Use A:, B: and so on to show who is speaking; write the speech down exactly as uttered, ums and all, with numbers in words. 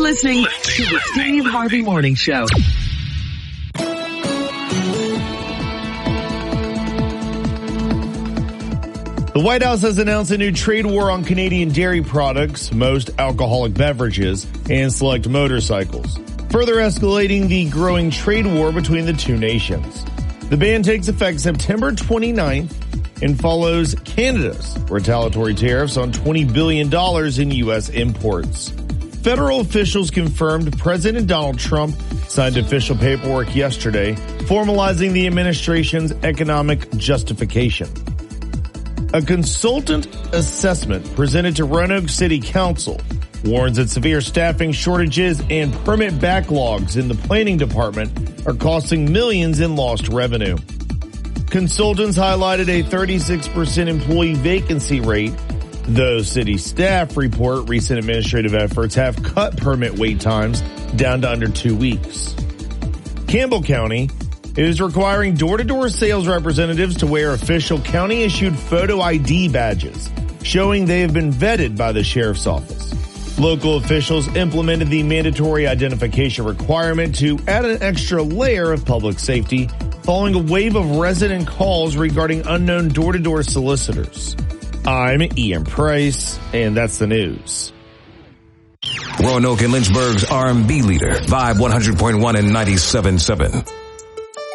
A: listening to the Steve Harvey Morning Show.
B: The White House has announced a new trade war on Canadian dairy products, most alcoholic beverages, and select motorcycles, further escalating the growing trade war between the two nations. The ban takes effect September twenty-ninth and follows Canada's retaliatory tariffs on twenty billion dollars in U S imports. Federal officials confirmed President Donald Trump signed official paperwork yesterday, formalizing the administration's economic justification. A consultant assessment presented to Roanoke City Council warns that severe staffing shortages and permit backlogs in the planning department are costing millions in lost revenue. Consultants highlighted a thirty-six percent employee vacancy rate, though city staff report recent administrative efforts have cut permit wait times down to under two weeks. Campbell County is requiring door-to-door sales representatives to wear official county-issued photo I D badges, showing they have been vetted by the sheriff's office. Local officials implemented the mandatory identification requirement to add an extra layer of public safety, following a wave of resident calls regarding unknown door-to-door solicitors. I'm Ian Price, and that's the news.
C: Roanoke and Lynchburg's R and B leader, Vibe one hundred point one and ninety-seven point seven.